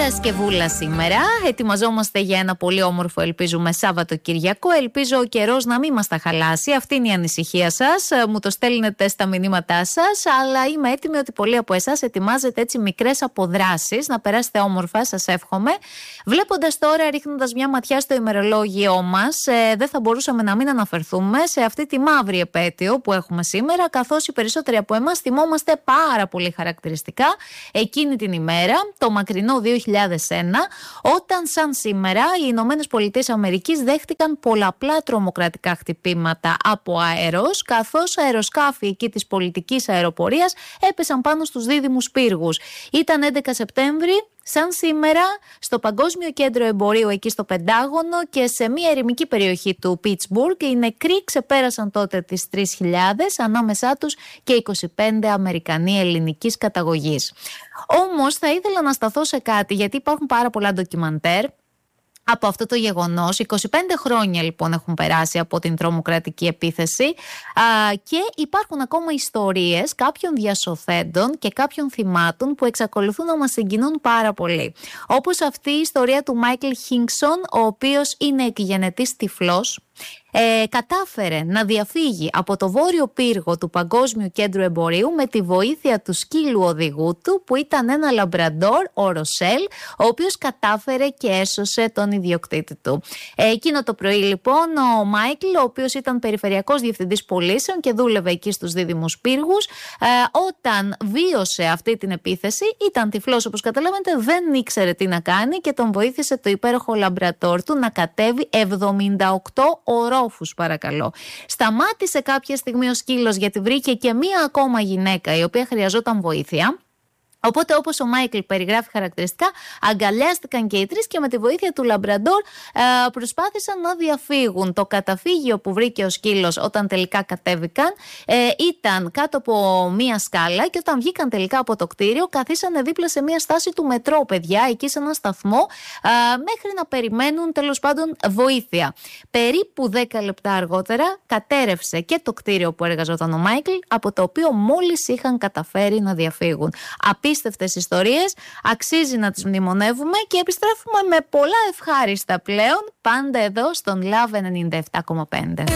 Παρασκευούλα σήμερα. Ετοιμαζόμαστε για ένα πολύ όμορφο, ελπίζουμε, Σαββατοκυριακό. Ελπίζω ο καιρός να μην μας τα χαλάσει. Αυτή είναι η ανησυχία σας. Μου το στέλνετε στα μηνύματά σας. Αλλά είμαι έτοιμη ότι πολλοί από εσάς ετοιμάζετε έτσι μικρές αποδράσεις. Να περάσετε όμορφα, σας εύχομαι. Βλέποντας τώρα, ρίχνοντας μια ματιά στο ημερολόγιό μας, δεν θα μπορούσαμε να μην αναφερθούμε σε αυτή τη μαύρη επέτειο που έχουμε σήμερα. Καθώς οι περισσότεροι από εμάς θυμόμαστε πάρα πολύ χαρακτηριστικά εκείνη την ημέρα, το μακρινό 2001, όταν σαν σήμερα οι Ηνωμένες Πολιτείες Αμερικής δέχτηκαν πολλαπλά τρομοκρατικά χτυπήματα από αέρος, καθώς αεροσκάφη εκεί της πολιτικής αεροπορίας έπεσαν πάνω στους δίδυμους πύργους. Ήταν 11 Σεπτέμβρη. Σαν σήμερα, στο Παγκόσμιο Κέντρο Εμπορίου εκεί στο Πεντάγωνο και σε μια ερημική περιοχή του Πίτσμπουργκ, οι νεκροί ξεπέρασαν τότε τις 3.000, ανάμεσά τους και 25 Αμερικανοί ελληνικής καταγωγής. Όμως θα ήθελα να σταθώ σε κάτι, γιατί υπάρχουν πάρα πολλά ντοκιμαντέρ από αυτό το γεγονός. 25 χρόνια λοιπόν έχουν περάσει από την τρομοκρατική επίθεση και υπάρχουν ακόμα ιστορίες κάποιων διασωθέντων και κάποιων θυμάτων που εξακολουθούν να μας συγκινούν πάρα πολύ. Όπως αυτή η ιστορία του Μάικλ Χίνγκσον, ο οποίος είναι εκγενετής τυφλός. Κατάφερε να διαφύγει από το βόρειο πύργο του Παγκόσμιου Κέντρου Εμπορίου με τη βοήθεια του σκύλου οδηγού του, που ήταν ένα λαμπραντόρ, ο Ροσέλ, ο οποίος κατάφερε και έσωσε τον ιδιοκτήτη του. Εκείνο το πρωί λοιπόν ο Μάικλ, ο οποίος ήταν περιφερειακός διευθυντής πωλήσεων και δούλευε εκεί στους δίδυμους πύργους, όταν βίωσε αυτή την επίθεση, ήταν τυφλός όπως καταλαβαίνετε, δεν ήξερε τι να κάνει και τον βοήθησε το υπέροχο λαμπραντόρ του να κατέβει 78 ορόφους, παρακαλώ. Σταμάτησε κάποια στιγμή ο σκύλος γιατί βρήκε και μία ακόμα γυναίκα η οποία χρειαζόταν βοήθεια. Οπότε, όπως ο Μάικλ περιγράφει χαρακτηριστικά, αγκαλιάστηκαν και οι τρεις και με τη βοήθεια του λαμπραντόρ προσπάθησαν να διαφύγουν. Το καταφύγιο που βρήκε ο σκύλος όταν τελικά κατέβηκαν ήταν κάτω από μία σκάλα και όταν βγήκαν τελικά από το κτίριο καθίσανε δίπλα σε μία στάση του μετρό, παιδιά, εκεί σε ένα σταθμό, μέχρι να περιμένουν τέλος πάντων βοήθεια. Περίπου 10 λεπτά αργότερα κατέρευσε και το κτίριο που εργαζόταν ο Μάικλ, από το οποίο μόλις είχαν καταφέρει να διαφύγουν. Απίστευτες ιστορίες, αξίζει να τις μνημονεύουμε και επιστρέφουμε με πολλά ευχάριστα πλέον, πάντα εδώ στον Love 97,5.